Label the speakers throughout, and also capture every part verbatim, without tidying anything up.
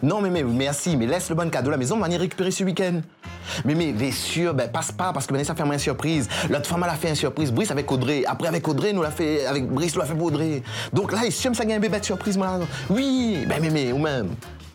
Speaker 1: Non, mais, mais merci, mais laisse le bon cadeau à la maison, on va venir récupérer ce week-end. Mais, mais, bien sûr, ben, passe pas, parce que ben, ça fait une surprise. L'autre femme, elle a fait une surprise, Brice avec Audrey. Après, avec Audrey, nous l'a fait, avec Brice, nous l'a fait pour Audrey. Donc là, il sûr que ça gagne un bébé de surprise, moi. Oui, ben, mais, mais, ou même.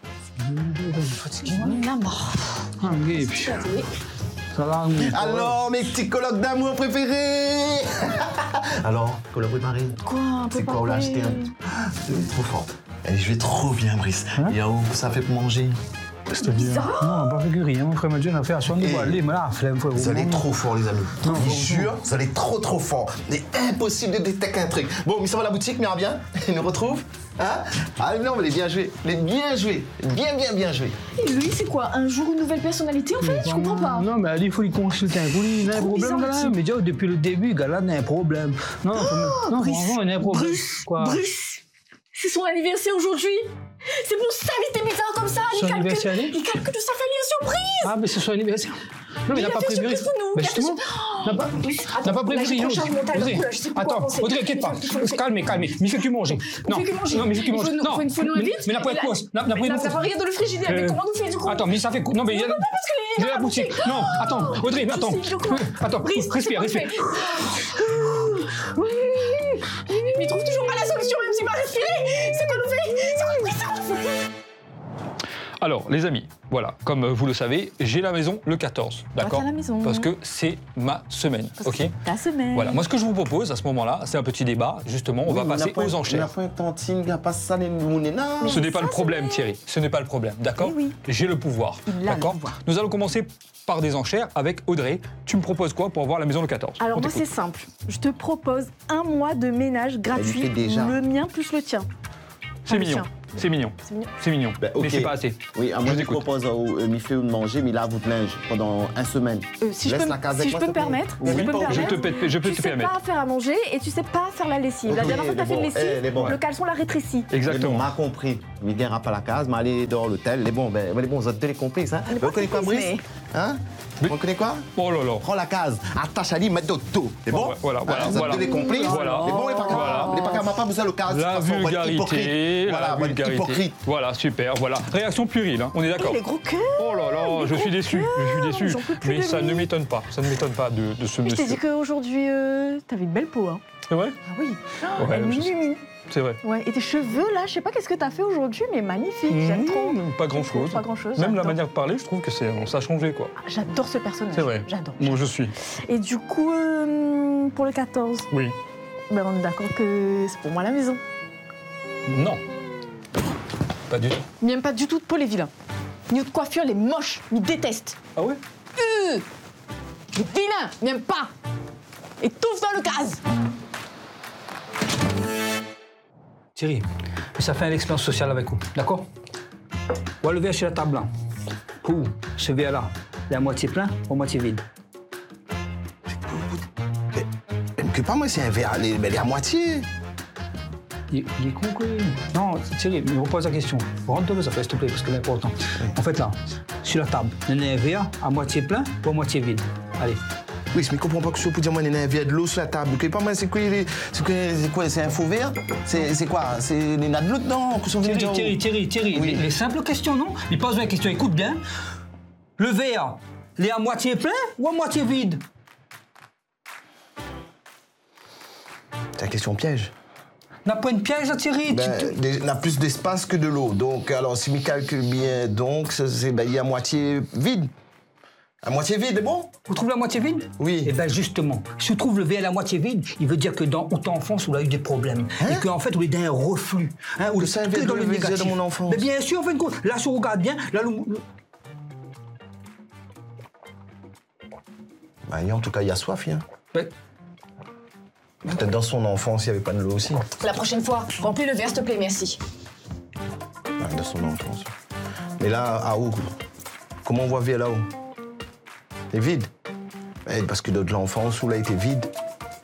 Speaker 2: Maman.
Speaker 3: Ah, oui, puis... Ça va, oui.
Speaker 1: Alors, mes petits colloques d'amour préférés. Alors, colloque préparé.
Speaker 2: Quoi, un peu
Speaker 1: C'est quoi, on l'a acheté un... C'est trop fort. Eh, je vais trop bien, Brice.
Speaker 3: Hein?
Speaker 1: Et où ça fait pour manger?
Speaker 3: C'était bien. Non, pas fait que rien. Frère Madjou, on a fait à son niveau. Allez, mais là, flemme, frère.
Speaker 1: Vous allez trop fort, les amis. Je vous jure, vous allez trop, trop fort. C'est impossible de détecter un truc. Bon, mais ça va à la boutique, mais bien. Il nous retrouve. Hein? Ah, non, mais les bien joués. Les bien joués. Bien, bien, bien joués.
Speaker 2: Et lui, c'est quoi? Un jour, une nouvelle personnalité, en fait? Je comprends pas.
Speaker 3: Non, mais il faut lui consulter un coup. Il a un problème, là. Mais déjà, depuis le début, il a un problème. Non,
Speaker 2: oh,
Speaker 3: non,
Speaker 2: Brice,
Speaker 3: il a un problème.
Speaker 2: Bruce,
Speaker 3: Quoi?
Speaker 2: Bruce, c'est son anniversaire aujourd'hui. C'est pour ça qu'il était bizarre comme ça.
Speaker 3: Son
Speaker 2: Il calcule,
Speaker 3: anniversaire,
Speaker 2: il calcule de sa famille en surprise.
Speaker 3: Ah, mais c'est son anniversaire. Non, mais il n'a pas prévu.
Speaker 2: Surprise pour nous.
Speaker 3: Mais justement, il n'a pas, n'a pas prévu rien. Attends, Audrey, inquiète pas. Calmez, calmez. Mais fais-tu manger. Non, non, mais fais-tu manger. Non, mais n'a pas de cause. N'a pas de cause.
Speaker 2: Ça va rien dans le frigidaire. Mais comment on fait du coup?
Speaker 3: Attends, mais ça fait. Non, mais il y a. Il y a la boutique. Non, attends, Audrey, attends. Attends, respire, respire.
Speaker 2: Mais il trouve toujours pas la solution, même s'il va respirer. C'est quoi nous fait? C'est quoi nous fait? C'est quoi nous fait?
Speaker 4: Alors, les amis, voilà, comme vous le savez, j'ai la maison le quatorze, d'accord?
Speaker 2: À la maison.
Speaker 4: Parce que c'est ma semaine,
Speaker 2: Parce
Speaker 4: ok?
Speaker 2: Ta semaine.
Speaker 4: Voilà, moi ce que je vous propose à ce moment-là, c'est un petit débat, justement, on va passer aux enchères. Ce n'est pas le problème, Thierry, ce n'est pas le problème, d'accord?
Speaker 2: Oui, oui.
Speaker 4: J'ai le pouvoir, d'accord? Nous allons commencer par des enchères avec Audrey. Tu me proposes quoi pour avoir la maison le quatorze?
Speaker 2: Alors
Speaker 4: On
Speaker 2: moi
Speaker 4: t'écoute.
Speaker 2: c'est simple, je te propose un mois de ménage gratuit,
Speaker 1: fait déjà.
Speaker 2: le mien plus le tien.
Speaker 4: C'est
Speaker 2: Ah, le
Speaker 4: mignon,
Speaker 2: tien.
Speaker 4: c'est mignon,
Speaker 2: C'est mignon.
Speaker 4: c'est mignon,
Speaker 1: Ben, ok.
Speaker 4: mais c'est pas assez.
Speaker 1: Oui, à moi,
Speaker 4: Je
Speaker 1: je
Speaker 4: t'écoute.
Speaker 1: propose au euh, Miffé de manger, mais là, vous te linge pendant une semaine.
Speaker 2: Euh, si je
Speaker 1: Laisse
Speaker 2: peux,
Speaker 1: la case
Speaker 2: si
Speaker 1: avec
Speaker 2: je
Speaker 1: moi,
Speaker 2: peux me
Speaker 1: s'il te plaît.
Speaker 2: permettre,
Speaker 1: Oui,
Speaker 2: si je peux me
Speaker 1: pas
Speaker 4: Je
Speaker 2: permettre,
Speaker 4: te, pète- je peux
Speaker 2: tu
Speaker 4: te
Speaker 2: sais
Speaker 4: permettre.
Speaker 2: pas faire à manger et tu sais pas faire la lessive. la
Speaker 1: Ok,
Speaker 2: dernière fois que t'as
Speaker 1: mais
Speaker 2: fait une
Speaker 1: bon, eh,
Speaker 2: lessive,
Speaker 1: mais bon.
Speaker 2: le caleçon l'a rétréci.
Speaker 1: Mais
Speaker 4: Exactement.
Speaker 1: bon, m'a compris. Mais il pas la case, mais aller dehors l'hôtel. Les bons, ben, les bons, vous êtes les complices, hein? Vous connaissez quoi,
Speaker 2: complices,
Speaker 1: Brice? Hein?
Speaker 4: Mais-
Speaker 1: Vous connaissez quoi?
Speaker 4: Oh là là.
Speaker 1: Prends la case, attache à lui, mets d'autres taux. C'est bon?
Speaker 4: Voilà, voilà,
Speaker 1: Hein, vous
Speaker 4: voilà.
Speaker 1: êtes les complices?
Speaker 4: Voilà.
Speaker 1: Les bons, les pas
Speaker 4: Voilà.
Speaker 1: Les pas pas besoin de case.
Speaker 4: La
Speaker 1: de toute façon, vous êtes hypocrite.
Speaker 4: vulgarité,
Speaker 1: Voilà,
Speaker 4: la
Speaker 1: vous êtes
Speaker 4: vulgarité.
Speaker 1: hypocrite.
Speaker 4: Voilà, super, voilà. Réaction puérile, hein, on est d'accord.
Speaker 2: Les gros cœurs.
Speaker 4: Oh là là,
Speaker 2: les
Speaker 4: je
Speaker 2: gros
Speaker 4: suis déçu, je suis déçu.
Speaker 2: J'en peux plus
Speaker 4: Mais
Speaker 2: de
Speaker 4: ça
Speaker 2: lui.
Speaker 4: ne m'étonne pas, ça ne m'étonne pas de, de ce
Speaker 2: Je t'ai dit
Speaker 4: monsieur.
Speaker 2: qu'aujourd'hui, euh, t'avais une belle peau. Hein.
Speaker 4: C'est vrai?
Speaker 2: Ah oui.
Speaker 4: Ouais,
Speaker 2: Elle
Speaker 4: je sais.
Speaker 2: m'illumine.
Speaker 4: C'est vrai.
Speaker 2: Ouais. Et tes cheveux là, je sais pas qu'est-ce que t'as fait aujourd'hui, mais magnifique. J'aime trop.
Speaker 4: Mmh, pas grand chose.
Speaker 2: Pas grand chose.
Speaker 4: Même la manière de parler, je trouve que c'est, ça a changé quoi.
Speaker 2: J'adore ce personnage.
Speaker 4: C'est vrai.
Speaker 2: J'adore.
Speaker 4: Moi je suis.
Speaker 2: Et du coup, euh, pour le quatorze,
Speaker 4: Oui.
Speaker 2: ben on est d'accord que c'est pour moi la maison.
Speaker 4: Non. Pas du tout.
Speaker 2: Il n'aime pas du tout de Paul les vilains. Ni de coiffure, les moches, il déteste.
Speaker 4: Ah ouais?
Speaker 2: Euh, les vilains, il n'aime pas. Et tous dans le case.
Speaker 3: Thierry, ça fait une expérience sociale avec vous, d'accord? On va le verre sur la table là. Ouh, ce verre-là, il est à moitié plein ou à moitié vide?
Speaker 1: Que pas moi, c'est un verre, mais il est à moitié.
Speaker 3: Il, il est con, quoi. Non, Thierry, je me repose la question. Rentre-toi, ça fait, s'il te plaît, parce que c'est important. En fait, là, sur la table, il y a un verre à moitié plein ou à moitié vide? Allez.
Speaker 1: Oui, mais je comprends pas que je peux dire moi, il y a un verre de l'eau sur la table. Que pas moi, c'est quoi, c'est quoi, c'est quoi, c'est un faux verre? C'est, c'est quoi? C'est il y a de l'eau dedans? Que sont venus
Speaker 3: Thierry,
Speaker 1: dire-
Speaker 3: Thierry, Thierry, Thierry,
Speaker 1: Oui.
Speaker 3: les, les simples questions, non? Il pose une question, écoute bien. Le verre, il est à moitié plein ou à moitié vide?
Speaker 1: C'est une question piège.
Speaker 3: N'a pas une piège, là, Thierry?
Speaker 1: Ben,
Speaker 3: Tu- tu-
Speaker 1: des- on a plus d'espace que de l'eau. Donc, alors, si je calcule bien, donc, c'est, c'est- ben, il est à moitié vide. À moitié vide, c'est bon?
Speaker 3: Vous trouvez la moitié vide?
Speaker 1: Oui.
Speaker 3: Eh bien, justement, si tu trouves le verre à la moitié vide, il veut dire que dans ton enfance, on a eu des problèmes.
Speaker 1: Hein?
Speaker 3: Et qu'en fait, on est dans un reflux. Hein, où
Speaker 1: Que ça vient de le viser dans mon enfance.
Speaker 3: Mais bien sûr, en fin de compte, là, si on regarde bien, là, le- le-
Speaker 1: Ben, en tout cas, il y a soif, hein.
Speaker 3: Ben,
Speaker 1: Peut-être dans son enfance, il n'y avait pas de l'eau aussi.
Speaker 2: La prochaine fois, remplis le verre, s'il te plaît, merci.
Speaker 1: Ben, dans son enfance. Mais là, à où? Comment on voit verre là-haut? C'est vide. Ben, parce que de l'enfance, où là, était vide.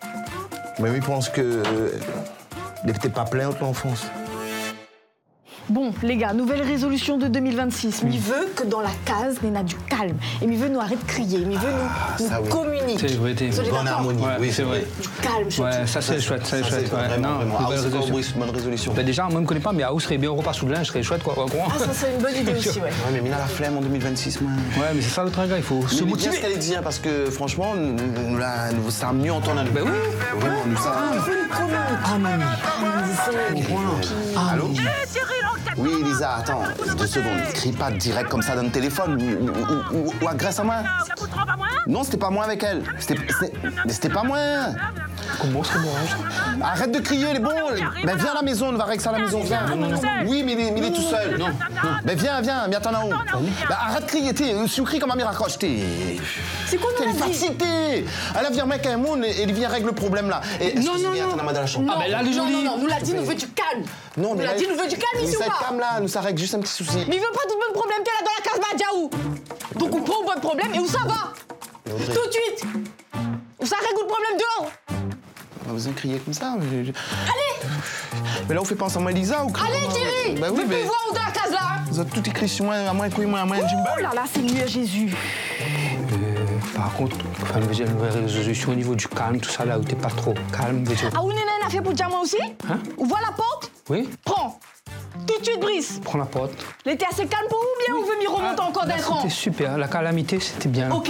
Speaker 1: Mais lui, il pense que. Euh, il n'était pas plein de l'enfance.
Speaker 2: Bon, les gars, nouvelle résolution de deux mille vingt-six. Il veut que dans la case, il y ait du calme. Et il veut nous arrêter de crier. Il veut nous,
Speaker 1: ça,
Speaker 2: nous
Speaker 1: oui.
Speaker 2: communiquer.
Speaker 3: C'est vrai, t'es
Speaker 1: Bonne harmonie,
Speaker 3: ouais,
Speaker 1: oui,
Speaker 3: c'est vrai.
Speaker 2: Du calme, surtout.
Speaker 3: Ouais, ça c'est chouette, ça c'est chouette.
Speaker 1: C'est
Speaker 3: Ouais.
Speaker 1: vraiment,
Speaker 3: Non,
Speaker 1: vraiment.
Speaker 3: une
Speaker 1: Ah,
Speaker 3: belle
Speaker 1: c'est
Speaker 3: résolution.
Speaker 1: pas Brice, bonne résolution.
Speaker 3: Ben déjà, moi je me connais pas, mais Aou serait bien au repas sous le linge, serait chouette quoi. quoi.
Speaker 2: Ah, ça, c'est une bonne idée aussi, ouais.
Speaker 1: Ouais, mais Mina la flemme en deux mille vingt-six, moi.
Speaker 3: Ouais, mais c'est ça le truc, il faut se
Speaker 1: Mais bien
Speaker 3: motiver.
Speaker 1: ce qu'elle dit, hein, parce que franchement, nous, nous, là, nous, ça a mieux entendre.
Speaker 3: Ben oui.
Speaker 1: Vraiment, nous, ça.
Speaker 2: Il veut nous communiquer.
Speaker 1: Allô? Oui, Lisa, attends, deux secondes. Crie pas direct comme ça dans le téléphone ou, ou, ou, ou agresse à moi. Non, c'était pas moi avec elle. C'était, c'était, c'était pas moi.
Speaker 3: Comment c'est dommage?
Speaker 1: Arrête de crier, il est bon. Ben viens à la maison, on va régler ça à la maison. Viens. Oui, mais il est, mais il est tout seul. Non, non. Ben viens, viens, viens, t'en as où? Ben arrête de crier, t'es, si tu cries comme un raccroche, t'es.
Speaker 2: C'est quoi
Speaker 1: T'es
Speaker 2: nous
Speaker 1: une
Speaker 2: l'a dit?
Speaker 1: fatiguée. Elle a viré mec à un monde et il vient régler le problème là. Et
Speaker 2: Non, non, non.
Speaker 1: T'en as mal dans la chambre.
Speaker 2: Non,
Speaker 3: Ah, ben là, les
Speaker 2: non,
Speaker 3: jolis.
Speaker 2: non, non, nous l'a dit, nous veut du calme.
Speaker 1: Non,
Speaker 2: Nous
Speaker 1: mais
Speaker 2: l'a
Speaker 1: là,
Speaker 2: dit, nous veut du calme
Speaker 1: mais
Speaker 2: ici ou
Speaker 1: ça
Speaker 2: pas?
Speaker 1: calme là, nous ça règle juste un petit souci.
Speaker 2: Mais il veut pas tout le problème qu'elle a dans la case Badiaou. Donc on prend au bon problème et où ça va? Tout de suite. Où ça règle le problème dehors?
Speaker 1: Vous en criez comme ça. Mais...
Speaker 2: Allez.
Speaker 1: Mais là, on fait pas ensemble à Lisa ou quoi?
Speaker 2: Allez, Thierry.
Speaker 1: Bah oui,
Speaker 2: Veux
Speaker 1: mais.
Speaker 2: plus voir où dans la case là?
Speaker 1: Vous avez tout écrit sur moi, à moins que moi, à moins de
Speaker 2: Oh là là, c'est lui à Jésus.
Speaker 3: Euh, par contre, enfin, j'ai une nouvelle résolution au niveau du calme, tout ça là où t'es pas trop calme. Mais...
Speaker 2: Ah, où Néné a fait pour dire moi aussi?
Speaker 3: Hein?
Speaker 2: Ouvre la porte.
Speaker 3: Oui,
Speaker 2: Prends. Tout de suite, Brice.
Speaker 3: prends la porte.
Speaker 2: Il était assez calme pour vous, bien, ou veut m'y remonter
Speaker 3: Ah,
Speaker 2: encore d'un cran?
Speaker 3: C'était super, la calamité c'était bien.
Speaker 2: Ok.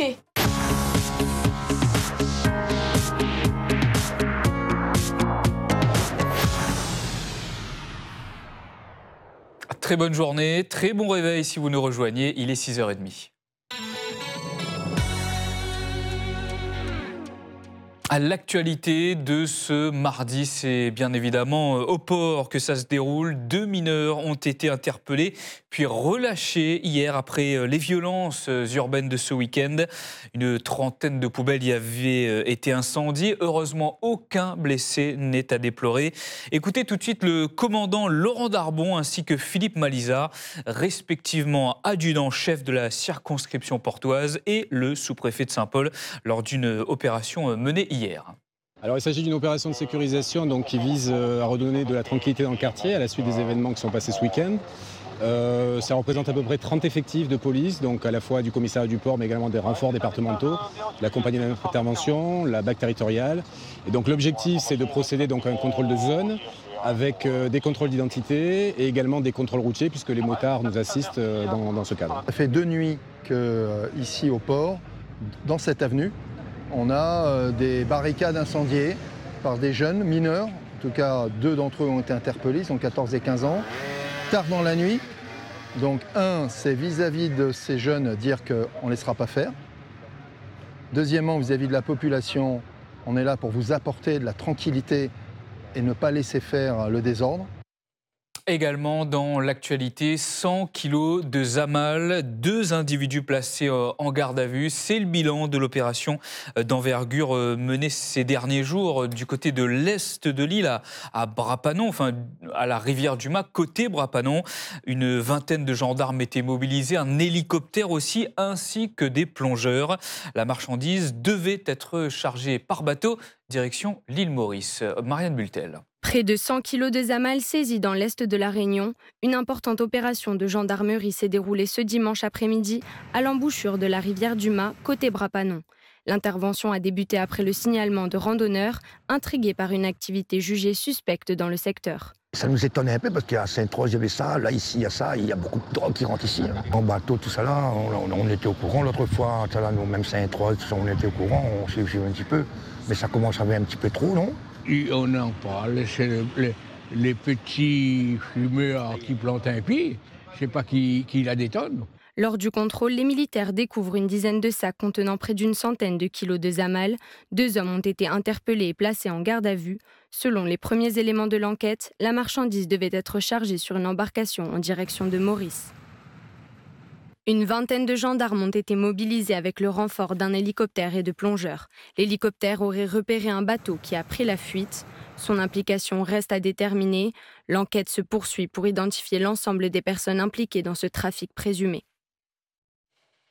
Speaker 4: Très bonne journée, très bon réveil si vous nous rejoignez, il est six heures trente. À l'actualité de ce mardi, c'est bien évidemment au port que ça se déroule. Deux mineurs ont été interpellés puis relâchés hier après les violences urbaines de ce week-end. Une trentaine de poubelles y avaient été incendiées. Heureusement, aucun blessé n'est à déplorer. Écoutez tout de suite le commandant Laurent Darbon ainsi que Philippe Malizard, respectivement adjudant-chef de la circonscription portoise et le sous-préfet de Saint-Paul lors d'une opération menée hier.
Speaker 5: Alors, il s'agit d'une opération de sécurisation donc, qui vise à redonner de la tranquillité dans le quartier à la suite des événements qui sont passés ce week-end. Euh, ça représente à peu près trente effectifs de police, donc à la fois du commissariat du port, mais également des renforts départementaux, la compagnie d'intervention, la B A C territoriale. Et donc l'objectif, c'est de procéder donc, à un contrôle de zone avec euh, des contrôles d'identité et également des contrôles routiers, puisque les motards nous assistent euh, dans, dans ce cadre.
Speaker 6: Ça fait deux nuits qu'ici au port, dans cette avenue, on a euh, des barricades incendiées par des jeunes mineurs. En tout cas, deux d'entre eux ont été interpellés, ils ont quatorze et quinze ans. Tard dans la nuit, donc un, c'est vis-à-vis de ces jeunes dire qu'on ne laissera pas faire. Deuxièmement, vis-à-vis de la population, on est là pour vous apporter de la tranquillité et ne pas laisser faire le désordre.
Speaker 4: Également dans l'actualité, cent kilos de Zamal, deux individus placés en garde à vue. C'est le bilan de l'opération d'envergure menée ces derniers jours du côté de l'est de l'île, à, à Brapanon, enfin à la rivière du Mac, côté Brapanon. Une vingtaine de gendarmes étaient mobilisés, un hélicoptère aussi, ainsi que des plongeurs. La marchandise devait être chargée par bateau, direction l'île Maurice. Marianne Bultel.
Speaker 7: Près de cent kilos de Zamal saisis dans l'est de la Réunion, une importante opération de gendarmerie s'est déroulée ce dimanche après-midi à l'embouchure de la rivière du Mac, côté Brapanon. L'intervention a débuté après le signalement de randonneurs intrigués par une activité jugée suspecte dans le secteur.
Speaker 8: Ça nous étonnait un peu parce qu'à Saint-Troise, il y avait ça, là, ici, il y a ça, il y a beaucoup de drogue qui rentre ici. En bateau, tout ça là, on, on, on était au courant. L'autre fois, ça là, nous, même Saint-Troise, tout ça, on était au courant, on s'est suivi un petit peu. Mais ça commence à aller un petit peu trop, non?
Speaker 9: Et on en parle, c'est les, les, les petits fumeurs qui plantent un pied, je ne sais pas qui, qui la détonne.
Speaker 7: Lors du contrôle, les militaires découvrent une dizaine de sacs contenant près d'une centaine de kilos de Zamal. Deux hommes ont été interpellés et placés en garde à vue. Selon les premiers éléments de l'enquête, la marchandise devait être chargée sur une embarcation en direction de Maurice. Une vingtaine de gendarmes ont été mobilisés avec le renfort d'un hélicoptère et de plongeurs. L'hélicoptère aurait repéré un bateau qui a pris la fuite. Son implication reste à déterminer. L'enquête se poursuit pour identifier l'ensemble des personnes impliquées dans ce trafic présumé.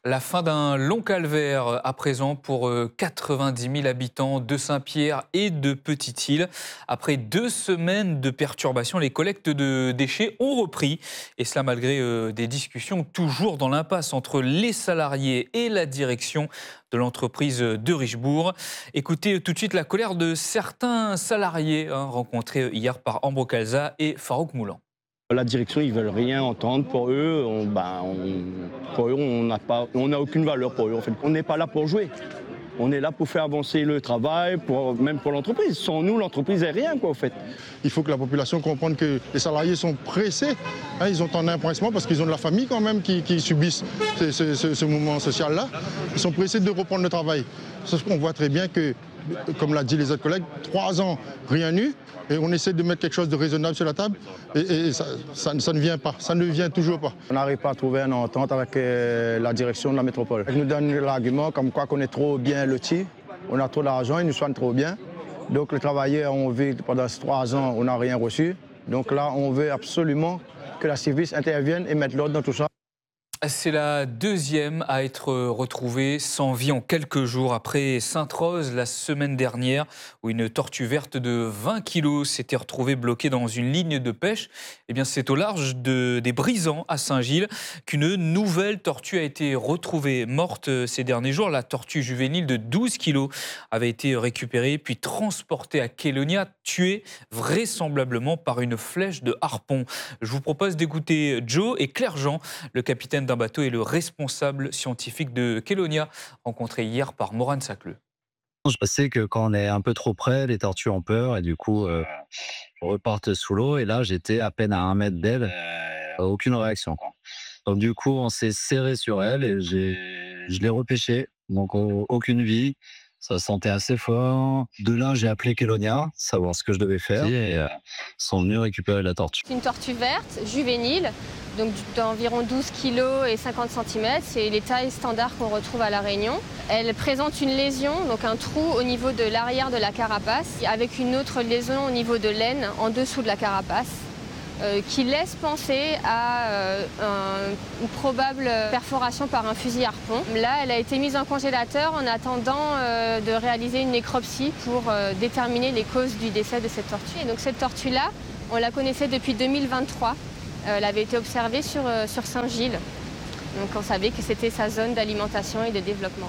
Speaker 4: La fin d'un long calvaire à présent pour quatre-vingt-dix mille habitants de Saint-Pierre et de Petite-Île. Après deux semaines de perturbations, les collectes de déchets ont repris. Et cela malgré des discussions toujours dans l'impasse entre les salariés et la direction de l'entreprise de Richebourg. Écoutez tout de suite la colère de certains salariés hein, rencontrés hier par Ambro Calza et Farouk Moulan.
Speaker 10: La direction, ils veulent rien entendre. Pour eux, on, bah, on, pour eux, on n'a pas, on n'a aucune valeur pour eux. En fait, on n'est pas là pour jouer. On est là pour faire avancer le travail, pour, même pour l'entreprise. Sans nous, l'entreprise n'est rien, quoi, en fait.
Speaker 11: Il faut que la population comprenne que les salariés sont pressés. Hein, ils ont un empressement parce qu'ils ont de la famille quand même qui, qui subissent ce, ce, ce, ce mouvement social-là. Ils sont pressés de reprendre le travail. Sauf qu'on voit très bien que, comme l'a dit les autres collègues, trois ans, rien eu. Et on essaie de mettre quelque chose de raisonnable sur la table et, et ça, ça, ça ne vient pas, ça ne vient toujours pas.
Speaker 10: On n'arrive pas à trouver une entente avec euh, la direction de la métropole. Ils nous donnent l'argument comme quoi qu'on est trop bien lotis, on a trop d'argent, ils nous soignent trop bien. Donc les travailleurs ont vu pendant ces trois ans, on n'a rien reçu. Donc là, on veut absolument que la service intervienne et mette l'ordre dans tout ça.
Speaker 4: C'est la deuxième à être retrouvée sans vie en quelques jours après Sainte-Rose la semaine dernière où une tortue verte de vingt kilos s'était retrouvée bloquée dans une ligne de pêche. Eh bien, c'est au large de, des Brisants à Saint-Gilles qu'une nouvelle tortue a été retrouvée morte ces derniers jours. La tortue juvénile de douze kilos avait été récupérée puis transportée à Kélonia, tuée vraisemblablement par une flèche de harpon. Je vous propose d'écouter Joe et Claire-Jean, le capitaine d'un bateau et le responsable scientifique de Kélonia, rencontré hier par Morane Sacleux.
Speaker 12: Je sais que quand on est un peu trop près, les tortues ont peur et du coup euh, repartent sous l'eau. Et là, j'étais à peine à un mètre d'elle, euh, aucune réaction. Donc du coup, on s'est serré sur elle et j'ai, je l'ai repêchée. Donc aucune vie. Ça sentait assez fort. De là, j'ai appelé Kélonia, savoir ce que je devais faire. Et euh, sont venus récupérer la tortue.
Speaker 13: C'est une tortue verte, juvénile, donc d'environ douze kilos et cinquante centimètres. C'est les tailles standards qu'on retrouve à La Réunion. Elle présente une lésion, donc un trou au niveau de l'arrière de la carapace, avec une autre lésion au niveau de l'aine en dessous de la carapace. Euh, qui laisse penser à euh, un, une probable perforation par un fusil harpon. Là, elle a été mise en congélateur en attendant euh, de réaliser une nécropsie pour euh, déterminer les causes du décès de cette tortue. Et donc cette tortue-là, on la connaissait depuis deux mille vingt-trois. Euh, elle avait été observée sur, euh, sur Saint-Gilles. Donc on savait que c'était sa zone d'alimentation et de développement.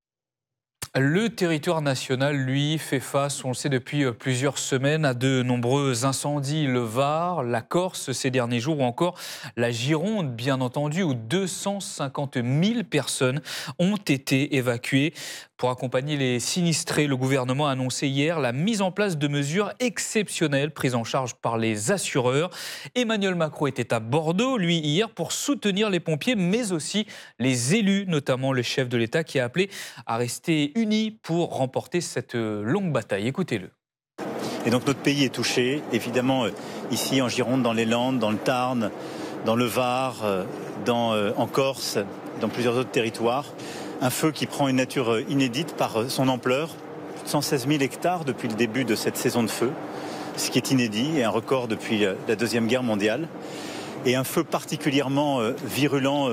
Speaker 4: Le territoire national, lui, fait face, on le sait depuis plusieurs semaines, à de nombreux incendies. Le Var, la Corse ces derniers jours ou encore la Gironde, bien entendu, où deux cent cinquante mille personnes ont été évacuées. Pour accompagner les sinistrés, le gouvernement a annoncé hier la mise en place de mesures exceptionnelles prises en charge par les assureurs. Emmanuel Macron était à Bordeaux, lui, hier, pour soutenir les pompiers, mais aussi les élus, notamment le chef de l'État qui a appelé à rester unis pour remporter cette longue bataille. Écoutez-le.
Speaker 14: Et donc notre pays est touché, évidemment, ici en Gironde, dans les Landes, dans le Tarn, dans le Var, dans, en Corse, dans plusieurs autres territoires. Un feu qui prend une nature inédite par son ampleur, cent seize mille hectares depuis le début de cette saison de feu, ce qui est inédit et un record depuis la Deuxième Guerre mondiale. Et un feu particulièrement virulent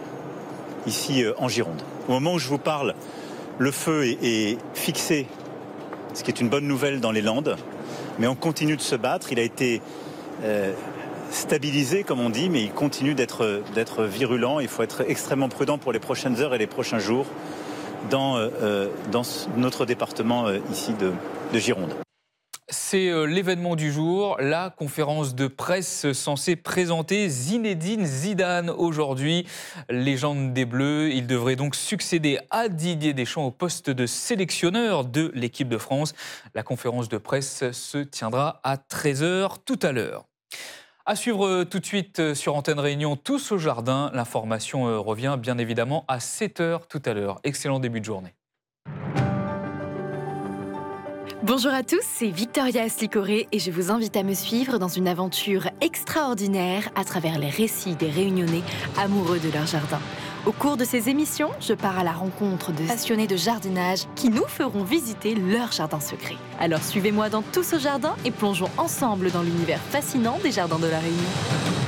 Speaker 14: ici en Gironde. Au moment où je vous parle, le feu est, est fixé, ce qui est une bonne nouvelle dans les Landes, mais on continue de se battre. Il a été euh, stabilisé, comme on dit, mais il continue d'être, d'être virulent. Il faut être extrêmement prudent pour les prochaines heures et les prochains jours dans, euh, dans notre département euh, ici de, de Gironde.
Speaker 4: C'est l'événement du jour, la conférence de presse censée présenter Zinedine Zidane aujourd'hui. Légende des Bleus, il devrait donc succéder à Didier Deschamps au poste de sélectionneur de l'équipe de France. La conférence de presse se tiendra à treize heures tout à l'heure. À suivre tout de suite sur Antenne Réunion, tous au jardin. L'information revient bien évidemment à sept heures tout à l'heure. Excellent début de journée.
Speaker 15: Bonjour à tous, c'est Victoria Aslicoré et je vous invite à me suivre dans une aventure extraordinaire à travers les récits des Réunionnais amoureux de leur jardin. Au cours de ces émissions, je pars à la rencontre de passionnés de jardinage qui nous feront visiter leur jardin secret. Alors suivez-moi dans Tous au jardin et plongeons ensemble dans l'univers fascinant des jardins de la Réunion.